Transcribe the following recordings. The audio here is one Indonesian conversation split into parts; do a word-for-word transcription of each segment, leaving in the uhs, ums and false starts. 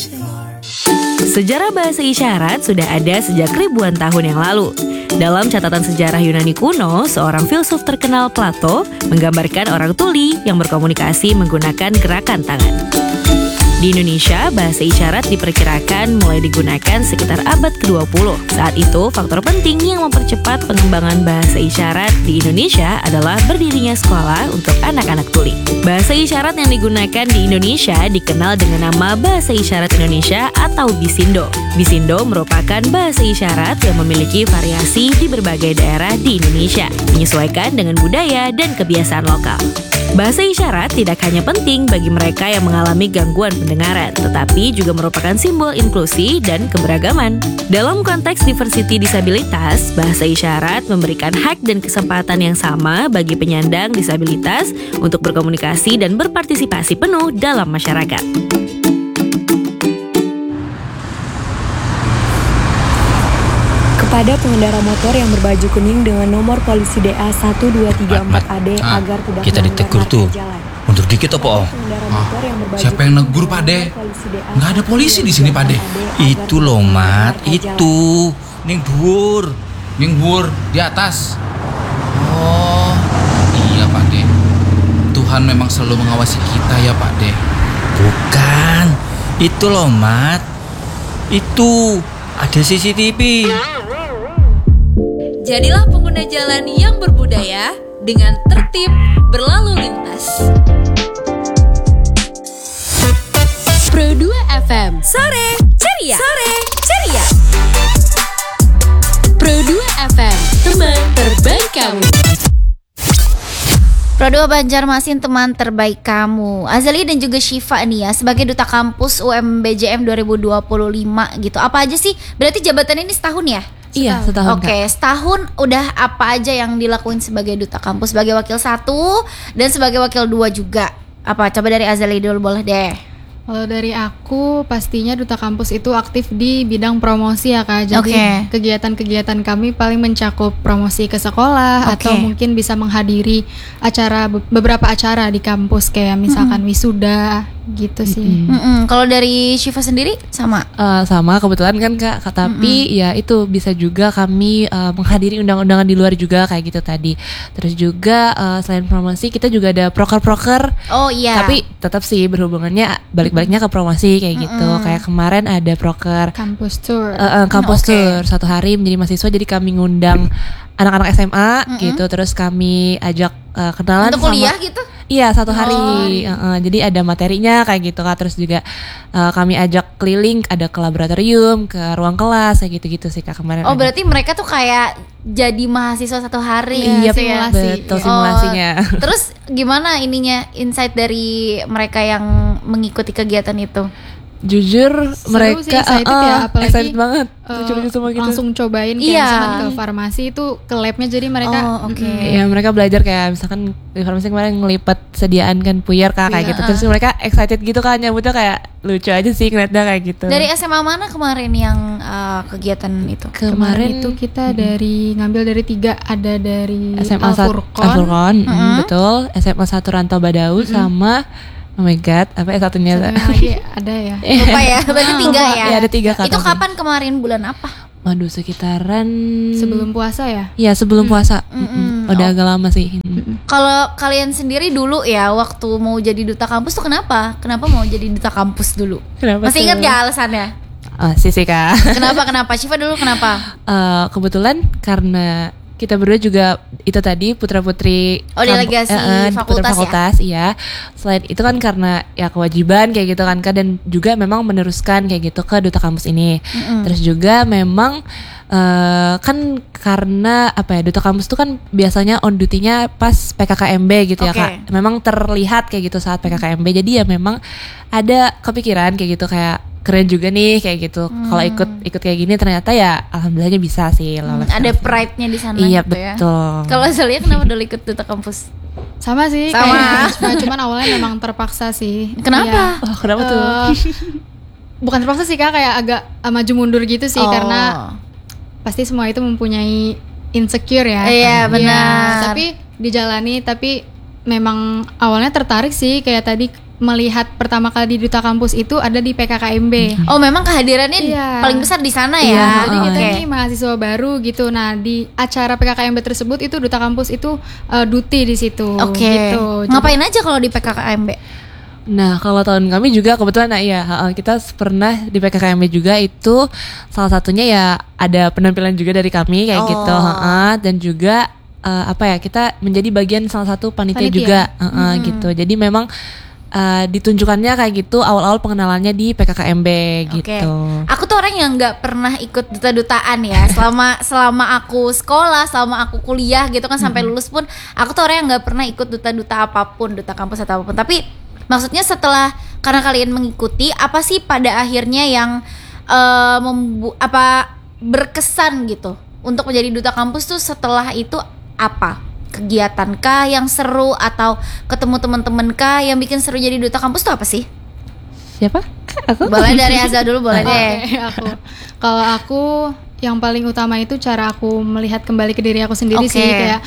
Sejarah bahasa isyarat sudah ada sejak ribuan tahun yang lalu. Dalam catatan sejarah Yunani kuno, seorang filsuf terkenal Plato menggambarkan orang tuli yang berkomunikasi menggunakan gerakan tangan. Di Indonesia, bahasa isyarat diperkirakan mulai digunakan sekitar abad kedua puluh. Saat itu, faktor penting yang mempercepat pengembangan bahasa isyarat di Indonesia adalah berdirinya sekolah untuk anak-anak tuli. Bahasa isyarat yang digunakan di Indonesia dikenal dengan nama Bahasa Isyarat Indonesia atau Bisindo. Bisindo merupakan bahasa isyarat yang memiliki variasi di berbagai daerah di Indonesia, menyesuaikan dengan budaya dan kebiasaan lokal. Bahasa isyarat tidak hanya penting bagi mereka yang mengalami gangguan pendengaran, tetapi juga merupakan simbol inklusi dan keberagaman. Dalam konteks diversity disabilitas, bahasa isyarat memberikan hak dan kesempatan yang sama bagi penyandang disabilitas untuk berkomunikasi dan berpartisipasi penuh dalam masyarakat. Kepada pengendara motor yang berbaju kuning dengan nomor polisi D A satu dua tiga empat A D ah, agar tidak kita ditegur tuh. Mundur dikit apa? Oh, siapa yang negur Pak De? Nggak ada polisi di sini Pak De. Itu loh Mat, itu. Ning dhuwur, ning dhuwur di atas. Oh, iya Pak De. Tuhan memang selalu mengawasi kita ya Pak De. Bukan, itu loh Mat. Itu ada C C T V. Jadilah pengguna jalan yang berbudaya dengan tertib berlalu lintas. Pro dua F M Sore Ceria. Sore Ceria. Pro dua F M, teman terbaik kamu. Pro dua Banjarmasin, teman terbaik kamu. Azali dan juga Syifa nih ya, sebagai duta kampus U M B J M dua ribu dua puluh lima gitu. Apa aja sih? Berarti jabatan ini setahun ya? Iya, setahun. Oke, okay, setahun udah apa aja yang dilakuin sebagai duta kampus, sebagai wakil satu dan sebagai wakil dua juga. Apa? Coba dari Azali dulu boleh deh. Kalau dari aku pastinya duta kampus itu aktif di bidang promosi ya Kak. Jadi okay. kegiatan-kegiatan kami paling mencakup promosi ke sekolah okay. atau mungkin bisa menghadiri acara beberapa acara di kampus kayak misalkan mm-hmm. wisuda gitu sih. Mm-hmm. Mm-hmm. Kalau dari Syifa sendiri sama? Uh, sama kebetulan kan Kak, tapi mm-hmm. ya itu bisa juga kami uh, menghadiri undang-undangan di luar juga kayak gitu tadi. Terus juga uh, selain promosi kita juga ada proker-proker. Oh iya. Tapi tetap sih berhubungannya balik-baliknya ke promosi kayak gitu. Mm-hmm. Kayak kemarin ada proker kampus tour. Uh, uh, kampus okay. tour satu hari menjadi mahasiswa, jadi kami ngundang anak-anak S M A mm-hmm. gitu. Terus kami ajak uh, kenalan untuk sama kuliah gitu. Iya satu hari, oh. uh, uh, jadi ada materinya kayak gitu Kak. Terus juga uh, kami ajak keliling, ada ke laboratorium, ke ruang kelas kayak gitu-gitu sih Kak kemarin. Oh ada. Berarti mereka tuh kayak jadi mahasiswa satu hari. Iya, simulasi. Betul simulasinya. Oh, terus gimana ininya insight dari mereka yang mengikuti kegiatan itu? Jujur seru mereka sih, excited uh, uh, ya, apalagi excited banget uh, semua gitu. Langsung cobain kayak iya. misalkan ke farmasi itu ke labnya, jadi mereka oh, oke okay. ya mereka belajar kayak misalkan di farmasi kemarin ngelipat sediaan kan puyer Kak kayak iya, gitu. Terus uh. mereka excited gitu kan, nyambutnya kayak lucu aja sih ngeliatnya kayak gitu. Dari S M A mana kemarin yang uh, kegiatan itu? Kemarin, kemarin itu kita hmm. dari ngambil dari tiga, ada dari S M A Al-Furqon, Al-Furqon mm-hmm. mm, betul, S M A satu Rantau Badau mm-hmm. sama oh my god, apa ya satunya? Satunya lagi ada ya. Lupa ya, berarti tiga ya. Ya ada tiga Kak. Itu kapan kemarin, bulan apa? Waduh, sekitaran sebelum puasa ya? Iya sebelum hmm. puasa. Mm-mm. Udah oh. agak lama sih. Kalau kalian sendiri dulu ya, waktu mau jadi duta kampus tuh kenapa? Kenapa mau jadi duta kampus dulu? Kenapa? Masih ingat gak alasannya? Oh, sih sih Kak. Kenapa kenapa? Syifa dulu kenapa? Uh, kebetulan karena kita berdua juga itu tadi putra-putri oh delegasi kamp- uh, fakultas, fakultas ya. Selain itu kan karena ya kewajiban kayak gitu kan Kak, dan juga memang meneruskan kayak gitu ke duta kampus ini. Mm-hmm. Terus juga memang uh, kan karena apa ya, duta kampus tuh kan biasanya on duty-nya pas P K K M B gitu okay. ya Kak. Memang terlihat kayak gitu saat P K K M B. Jadi ya memang ada kepikiran kayak gitu, kayak keren juga nih kayak gitu. Hmm. Kalau ikut ikut kayak gini ternyata ya alhamdulillahnya bisa sih lolos. Hmm, ada pride-nya di sana iya, gitu ya. Iya betul. Kalau Zalia kenapa dulu ikut duta kampus? Sama sih. Sama. Kayak, cuman awalnya memang terpaksa sih. Kenapa? Ya. Oh, kenapa tuh? Uh, bukan terpaksa sih Kak, kayak agak uh, maju mundur gitu sih oh. karena pasti semua itu mempunyai insecure ya. Iya benar. Ya, tapi dijalani, tapi memang awalnya tertarik sih kayak tadi melihat pertama kali di Duta Kampus itu ada di P K K M B. Oh, memang kehadirannya Iya. paling besar di sana Iya, ya. Jadi kita Oke. nih mahasiswa baru gitu. Nah, di acara P K K M B tersebut itu Duta Kampus itu uh, duty di situ. Oke. Gitu. Jadi- Ngapain aja kalau di P K K M B? Nah, kalau tahun kami juga kebetulan, nah iya, ha-ha, kita pernah di P K K M B juga itu salah satunya ya ada penampilan juga dari kami kayak Oh. gitu, ha-ha, dan juga eh, apa ya, kita menjadi bagian salah satu panitia, Panitia. juga, ha-ha, gitu. Jadi memang eh, ditunjukkannya kayak gitu awal-awal pengenalannya di P K K M B Oke. gitu. Aku tuh orang yang nggak pernah ikut duta-dutaan ya. Selama selama aku sekolah, selama aku kuliah gitu kan sampai lulus pun, aku tuh orang yang nggak pernah ikut duta-duta apapun, duta kampus atau apapun. Tapi maksudnya setelah karena kalian mengikuti, apa sih pada akhirnya yang eh, membu- apa berkesan gitu untuk menjadi duta kampus tuh setelah itu apa? Kegiatankah yang seru atau ketemu teman-teman kah yang bikin seru jadi duta kampus tuh apa sih? Siapa? Aku? Boleh dari Azza dulu, boleh deh. Oke, aku. Kalau aku yang paling utama itu cara aku melihat kembali ke diri aku sendiri Oke. sih, kayak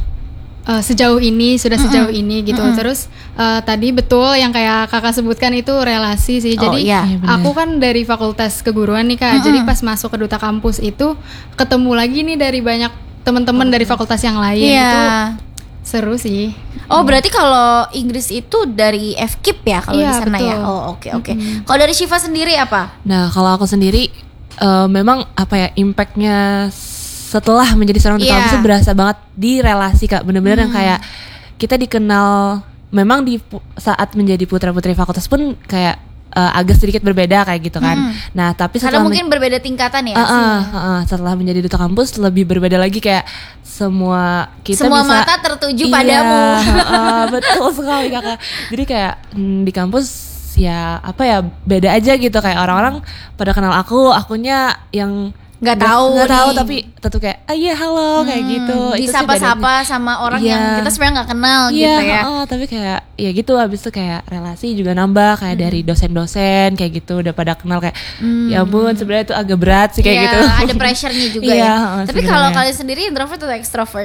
uh, sejauh ini sudah sejauh ini gitu. Terus uh, tadi betul yang kayak kakak sebutkan itu relasi sih. Oh, Jadi iya. Iya, benar. aku kan dari fakultas keguruan nih kak. Jadi pas masuk ke duta kampus itu ketemu lagi nih dari banyak teman-teman dari fakultas yang lain. Iya. Itu seru sih. Oh, berarti kalau Inggris itu dari F K I P ya kalau Iya, di sana ya. betul. Oh, oke oke. Kalau dari Shiva sendiri apa? Nah, kalau aku sendiri eh, memang apa ya, impactnya setelah menjadi seorang duta Iya. kampus itu berasa banget di relasi kak, bener-bener yang kayak kita dikenal. Memang di pu- saat menjadi putra-putri fakultas pun kayak eh, agak sedikit berbeda kayak gitu kan. Nah, tapi Karena setelah mungkin berbeda tingkatan ya. Uh, uh, uh, uh, setelah menjadi duta kampus lebih berbeda lagi, kayak semua kita Semua bisa, mata tertuju iya, padamu. uh, uh, betul sekali kakak. Jadi kayak mm, di kampus ya apa ya, beda aja gitu, kayak orang-orang pada kenal aku, akunya yang Nggak tahu nggak tahu nih. tapi tetap kayak ah iya halo kayak gitu. Itu sih Disapa-sapa sama orang Iya. yang kita sebenarnya nggak kenal Iya, gitu ya. uh, tapi kayak ya gitu, habis itu kayak relasi juga nambah kayak dari dosen-dosen kayak gitu udah pada kenal kayak ya ampun sebenarnya itu agak berat sih kayak Iya, gitu. ada pressure-nya juga Iya, ya. uh, Tapi kalau sebenarnya. kalian sendiri introvert atau extrovert?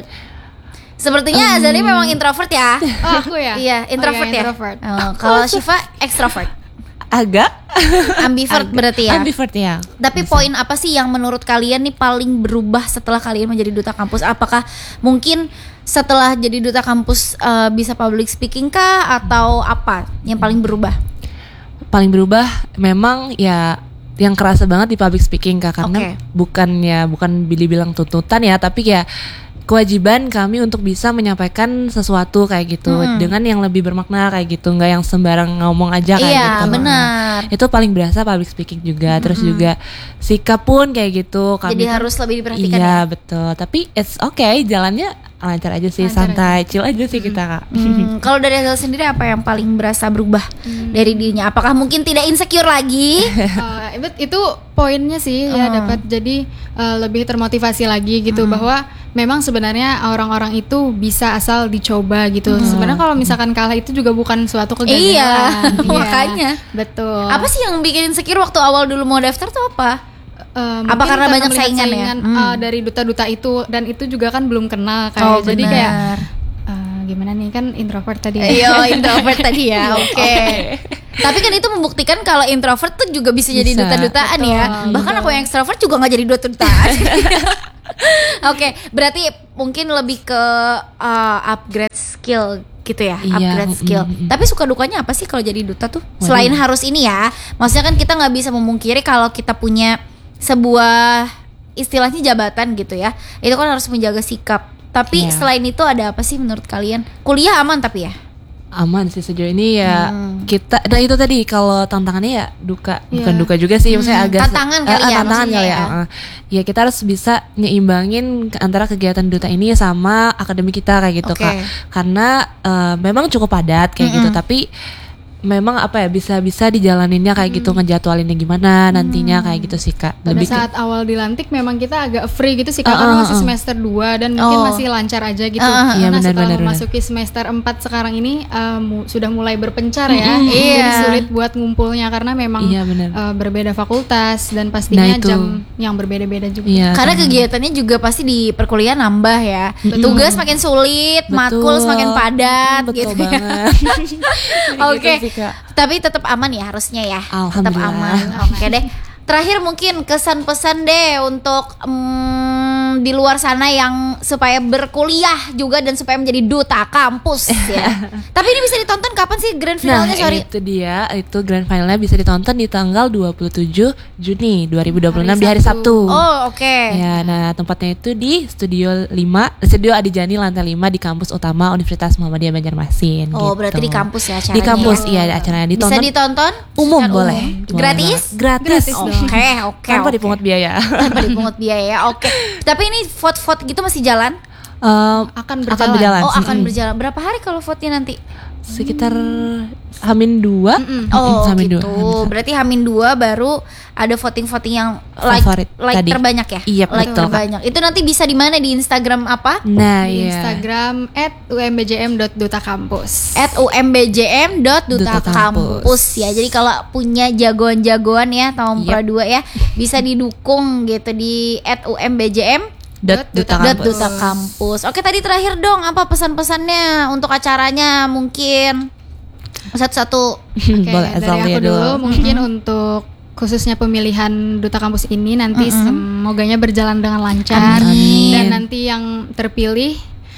Sepertinya Azali memang introvert ya. Oh aku ya? Iya, introvert Oh, iya, ya. introvert. Oh, kalau Shiva extrovert. Agak Ambivert berarti ya. ambivert ya. Tapi poin apa sih yang menurut kalian nih paling berubah setelah kalian menjadi duta kampus? Apakah mungkin setelah jadi duta kampus eh, bisa public speaking kah atau apa yang paling berubah? Paling berubah memang ya yang kerasa banget di public speaking kak, karena Oke. bukannya bukan Billy bilang tuntutan ya, tapi ya kewajiban kami untuk bisa menyampaikan sesuatu kayak gitu dengan yang lebih bermakna kayak gitu, nggak yang sembarang ngomong aja kayak Iya, gitu. benar. Itu paling berasa public speaking juga, terus juga sikap pun kayak gitu. Kami Jadi tuh- harus lebih diperhatikan iya, ya. betul. Tapi it's okay, jalannya lancar aja sih, Lancar santai, chill aja sih kita kak. Hmm, kalau dari Azal sendiri apa yang paling berasa berubah dari dirinya? Apakah mungkin tidak insecure lagi? Uh, itu, itu poinnya sih ya, dapat jadi uh, lebih termotivasi lagi gitu, bahwa memang sebenarnya orang-orang itu bisa asal dicoba gitu. Sebenarnya kalau misalkan kalah itu juga bukan suatu kegagalan. Iya, makanya. Betul. Apa sih yang bikin insecure waktu awal dulu mau daftar tuh apa? Uh, Apa mungkin karena banyak melihat saingan ya? Hmm. uh, dari duta-duta itu, dan itu juga kan belum kenal kayak, Oh, jadi benar. kayak uh, gimana nih, kan introvert tadi. Iya, introvert tadi ya. Oke. Tapi kan itu membuktikan kalau introvert tuh juga bisa, jadi Bisa. duta-dutaan ya. Betul, Bahkan betul. aku yang extrovert juga nggak jadi duta-dutaan. Oke, berarti mungkin lebih ke uh, upgrade skill gitu ya, Iya, upgrade mm, skill. mm, mm. Tapi suka dukanya apa sih kalau jadi duta tuh? Selain harus ini ya, maksudnya kan kita nggak bisa memungkiri kalau kita punya sebuah istilahnya jabatan gitu ya, itu kan harus menjaga sikap. Tapi Iya. selain itu ada apa sih menurut kalian? Kuliah aman tapi ya? Aman sih sejauh ini ya. Hmm. Kita, nah itu tadi kalau tantangannya ya duka, bukan Iya. duka juga sih, maksudnya agak Tantangan eh, kali eh, ya, tantangan maksudnya kali ya. ya. eh. Ya kita harus bisa nyeimbangin ke- antara kegiatan duta ini sama akademik kita kayak gitu Oke. kak. Karena eh, memang cukup padat kayak gitu, tapi memang apa ya, bisa-bisa dijalaninnya kayak gitu, ngejadwalinnya gimana nantinya kayak gitu sih kak. Pada Lebih ke- saat awal dilantik memang kita agak free gitu sih, karena Uh, uh, masih uh. semester dua dan mungkin Oh. masih lancar aja gitu. Uh, uh, uh. Iya, Nah, benar, setelah benar, benar. memasuki semester empat sekarang ini uh, mu- sudah mulai berpencar ya. Mm-mm. Jadi Iya. sulit buat ngumpulnya karena memang Iya, benar. uh, berbeda fakultas dan pastinya Nah, itu. jam yang berbeda-beda juga. Iya, Karena sama. kegiatannya juga pasti di perkuliahan nambah ya. Tugas makin sulit, Betul. matkul semakin padat Betul gitu ya. banget. Oke, Gitu sih, Kak. Tapi tetap aman ya harusnya ya. Tetap Alhamdulillah. aman. Oke deh. Terakhir mungkin kesan pesan deh untuk mm, di luar sana yang supaya berkuliah juga dan supaya menjadi duta kampus ya. Tapi ini bisa ditonton kapan sih grand finalnya? Nah, Sorry. itu dia, itu grand finalnya bisa ditonton di tanggal dua puluh tujuh Juni dua ribu dua puluh enam Hari di hari Sabtu. Sabtu. Oh oke. Ya, nah tempatnya itu di Studio lima, Studio Adijani lantai lima di kampus utama Universitas Muhammadiyah Banjarmasin. Oh gitu. berarti di kampus ya acaranya. Di kampus, ya? iya ada acaranya ditonton. Bisa ditonton? umum Secara boleh. umum. Boleh Gratis? banget. Gratis. Gratis dong. Oke oke. Tanpa oke. dipungut biaya. Tanpa dipungut biaya. Oke. Tapi ini vote-vote gitu masih jalan? Em, Akan akan berjalan. berjalan. Oh akan Mm-mm. berjalan. Berapa hari kalau vote-nya nanti? Sekitar Hamin dua. Oh Hamin gitu. dua, Hamin satu. Berarti Hamin dua baru ada voting-voting yang like Favorit like tadi. terbanyak ya? Iya, like betul, Kak. terbanyak. Itu nanti bisa di mana, di Instagram apa? Nah, Di iya. Instagram at u m b j m dot duta kampus. at u m b j m dot duta Duta kampus Kampus. ya. Jadi kalau punya jagoan-jagoan ya tahun Yep. Pro dua ya bisa didukung gitu di at u m b j m Dot Duta dot Kampus. duta kampus. Oke, tadi terakhir dong apa pesan-pesannya untuk acaranya mungkin satu-satu. Oke, Boleh dari Azalia aku dulu mungkin untuk khususnya pemilihan duta kampus ini nanti semoganya berjalan dengan lancar. Amin. Dan nanti yang terpilih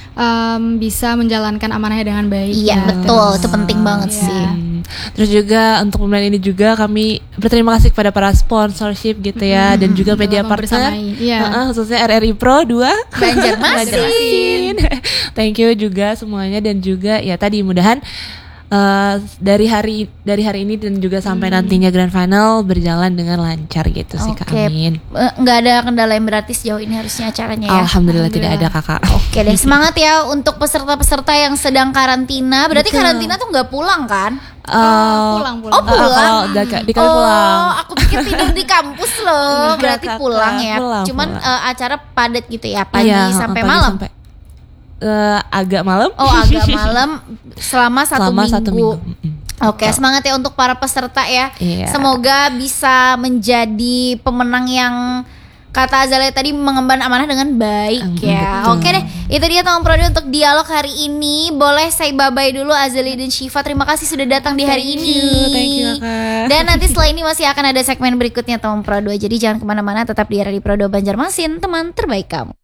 em, bisa menjalankan amanahnya dengan baik. Iya ya. betul, itu penting banget Iya. sih. Hmm. Terus juga untuk pemilihan ini juga kami berterima kasih kepada para sponsorship gitu ya, dan juga media Telah partner, membersamai, iya. Heeh, khususnya R R I Pro dua Banjarmasin. Thank you juga semuanya, dan juga ya tadi mudahan eh, dari hari dari hari ini dan juga sampai nantinya grand final berjalan dengan lancar gitu sih Kak. Oke, Amin. Eh, nggak ada kendala yang berarti sejauh ini harusnya acaranya ya. Alhamdulillah tidak ada Kakak. Oke deh, semangat ya untuk peserta-peserta yang sedang karantina. Berarti karantina tuh nggak pulang kan? Eh, pulang, pulang. Oh pulang. kalau udah- di kami oh, pulang. aku pikir tidur di kampus loh. Enggak, Berarti Kakak. pulang ya. Pulang, Cuman pulang. eh, acara padat gitu ya, pagi Iya, sampai pagi malam. sampai, eh, agak malam. Oh agak malam selama satu Selama minggu. satu minggu. Mm-mm. Oke, semangat ya untuk para peserta ya. Iya. Semoga bisa menjadi pemenang yang kata Azalia tadi mengemban amanah dengan baik Amin, ya. betul. Oke deh, itu dia Tom Prodi untuk dialog hari ini. Boleh saya bye-bye dulu Azalia dan Syifa. Terima kasih sudah datang di hari Thank ini. you, thank you, Kakak. Dan nanti setelah ini masih akan ada segmen berikutnya Tom Pro dua. Jadi jangan kemana-mana, tetap di R R I Pro dua Banjarmasin, teman terbaik kamu.